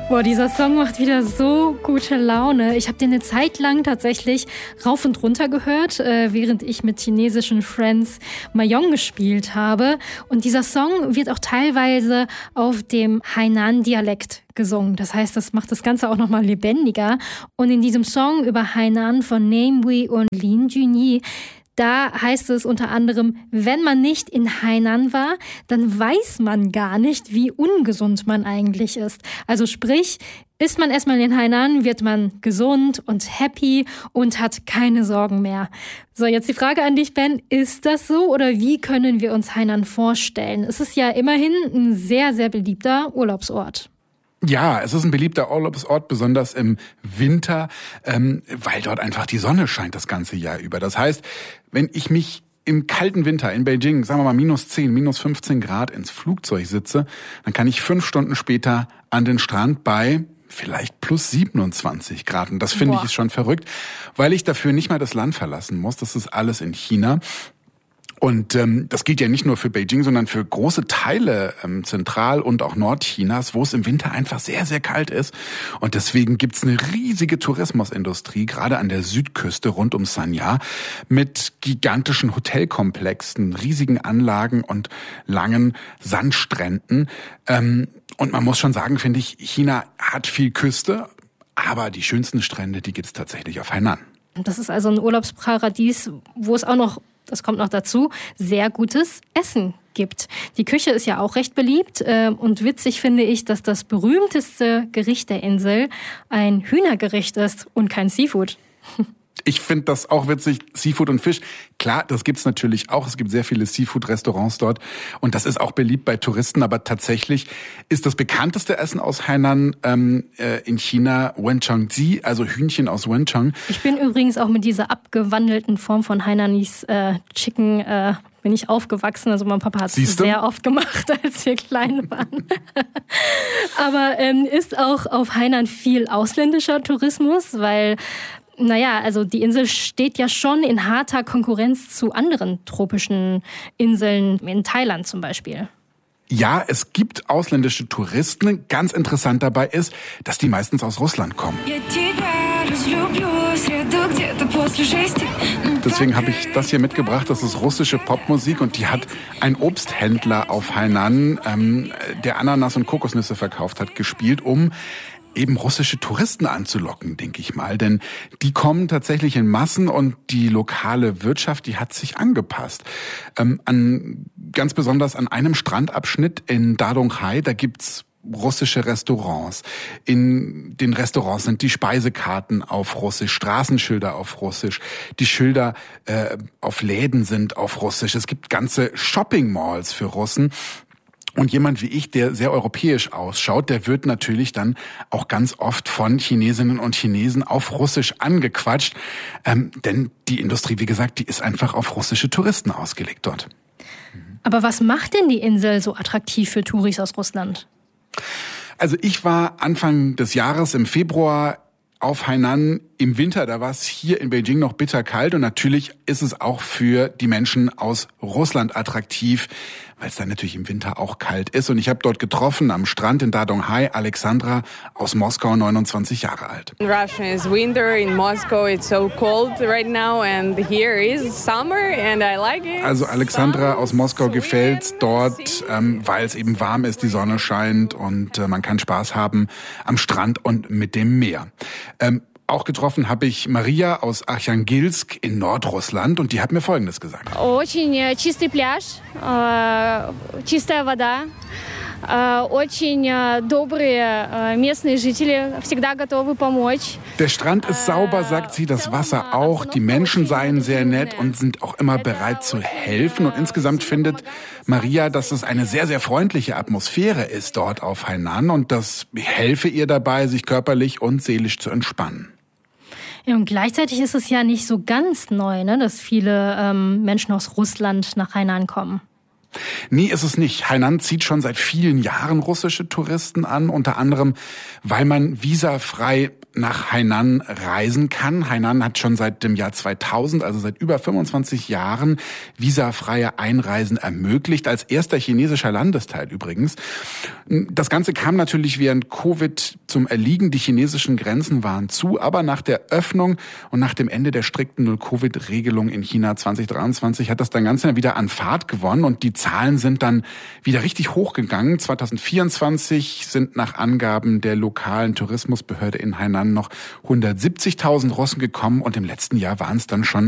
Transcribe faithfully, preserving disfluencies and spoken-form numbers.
Boah, dieser Song macht wieder so gute Laune. Ich habe den eine Zeit lang tatsächlich rauf und runter gehört, äh, während ich mit chinesischen Friends Mahjong gespielt habe. Und dieser Song wird auch teilweise auf dem Hainan-Dialekt gesungen. Das heißt, das macht das Ganze auch nochmal lebendiger. Und in diesem Song über Hainan von Name Wei und Lin Junyi, da heißt es unter anderem, wenn man nicht in Hainan war, dann weiß man gar nicht, wie ungesund man eigentlich ist. Also sprich, ist man erstmal in Hainan, wird man gesund und happy und hat keine Sorgen mehr. So, jetzt die Frage an dich, Ben. Ist das so oder wie können wir uns Hainan vorstellen? Es ist ja immerhin ein sehr, sehr beliebter Urlaubsort. Ja, es ist ein beliebter Urlaubsort, besonders im Winter, ähm, weil dort einfach die Sonne scheint das ganze Jahr über. Das heißt, wenn ich mich im kalten Winter in Beijing, sagen wir mal minus zehn, minus fünfzehn Grad ins Flugzeug sitze, dann kann ich fünf Stunden später an den Strand bei vielleicht plus siebenundzwanzig Grad. Und das finde ich ist schon verrückt, weil ich dafür nicht mal das Land verlassen muss. Das ist alles in China. Und ähm, das gilt ja nicht nur für Beijing, sondern für große Teile ähm, Zentral- und auch Nordchinas, wo es im Winter einfach sehr, sehr kalt ist. Und deswegen gibt's eine riesige Tourismusindustrie, gerade an der Südküste rund um Sanya, mit gigantischen Hotelkomplexen, riesigen Anlagen und langen Sandstränden. Ähm, und man muss schon sagen, finde ich, China hat viel Küste, aber die schönsten Strände, die gibt's tatsächlich auf Hainan. Das ist also ein Urlaubsparadies, wo es auch noch, das kommt noch dazu, sehr gutes Essen gibt. Die Küche ist ja auch recht beliebt und witzig finde ich, dass das berühmteste Gericht der Insel ein Hühnergericht ist und kein Seafood. Ich finde das auch witzig, Seafood und Fisch. Klar, das gibt's natürlich auch. Es gibt sehr viele Seafood-Restaurants dort und das ist auch beliebt bei Touristen. Aber tatsächlich ist das bekannteste Essen aus Hainan ähm, äh, in China Wenzhongji, also Hühnchen aus Wenzhong. Ich bin übrigens auch mit dieser abgewandelten Form von Hainanese äh, Chicken äh, bin ich aufgewachsen. Also mein Papa hat es sehr oft gemacht, als wir klein waren. Aber ähm, ist auch auf Hainan viel ausländischer Tourismus, weil naja, also die Insel steht ja schon in harter Konkurrenz zu anderen tropischen Inseln, in Thailand zum Beispiel. Ja, es gibt ausländische Touristen. Ganz interessant dabei ist, dass die meistens aus Russland kommen. Deswegen habe ich das hier mitgebracht. Das ist russische Popmusik und die hat ein Obsthändler auf Hainan, ähm, der Ananas und Kokosnüsse verkauft hat, gespielt, um eben russische Touristen anzulocken, denke ich mal. Denn die kommen tatsächlich in Massen und die lokale Wirtschaft, die hat sich angepasst. Ähm, an, ganz besonders an einem Strandabschnitt in Dadonghai, da gibt's russische Restaurants. In den Restaurants sind die Speisekarten auf Russisch, Straßenschilder auf Russisch, die Schilder äh, auf Läden sind auf Russisch. Es gibt ganze Shopping-Malls für Russen. Und jemand wie ich, der sehr europäisch ausschaut, der wird natürlich dann auch ganz oft von Chinesinnen und Chinesen auf Russisch angequatscht. Ähm, denn die Industrie, wie gesagt, die ist einfach auf russische Touristen ausgelegt dort. Aber was macht denn die Insel so attraktiv für Touris aus Russland? Also ich war Anfang des Jahres im Februar auf Hainan im Winter, da war es hier in Beijing noch bitterkalt und natürlich ist es auch für die Menschen aus Russland attraktiv, weil es dann natürlich im Winter auch kalt ist. Und ich habe dort getroffen am Strand in Dadonghai Alexandra aus Moskau, neunundzwanzig Jahre alt. In Russia is winter, in Moscow it's so cold right now and here is summer and I like it. Also Alexandra aus Moskau gefällt's dort, ähm, weil es eben warm ist, die Sonne scheint und äh, man kann Spaß haben am Strand und mit dem Meer. Ähm, Auch getroffen habe ich Maria aus Archangelsk in Nordrussland und die hat mir Folgendes gesagt. Очень чистый пляж, чистая вода, очень добрые местные жители, всегда готовы помочь. Der Strand ist sauber, sagt sie, das Wasser auch. Die Menschen seien sehr nett und sind auch immer bereit zu helfen. Und insgesamt findet Maria, dass es eine sehr, sehr freundliche Atmosphäre ist dort auf Hainan und das helfe ihr dabei, sich körperlich und seelisch zu entspannen. Ja, und gleichzeitig ist es ja nicht so ganz neu, ne, dass viele ähm, Menschen aus Russland nach Hainan kommen. Nee, ist es nicht. Hainan zieht schon seit vielen Jahren russische Touristen an, unter anderem, weil man visafrei nach Hainan reisen kann. Hainan hat schon seit dem Jahr zweitausend, also seit über fünfundzwanzig Jahren, visafreie Einreisen ermöglicht, als erster chinesischer Landesteil übrigens. Das Ganze kam natürlich während Covid zum Erliegen. Die chinesischen Grenzen waren zu, aber nach der Öffnung und nach dem Ende der strikten Null-Covid-Regelung in China zwanzig dreiundzwanzig hat das dann ganz wieder an Fahrt gewonnen und die Zahlen sind dann wieder richtig hochgegangen. zwanzig vierundzwanzig sind nach Angaben der lokalen Tourismusbehörde in Hainan noch hundertsiebzigtausend Russen gekommen und im letzten Jahr waren es dann schon